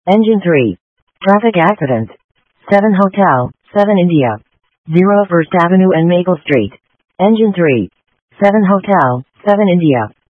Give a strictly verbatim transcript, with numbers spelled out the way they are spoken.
Engine three. Traffic accident. seven Hotel, seven India. zero First Avenue and Maple Street. Engine three. seven Hotel, seven India.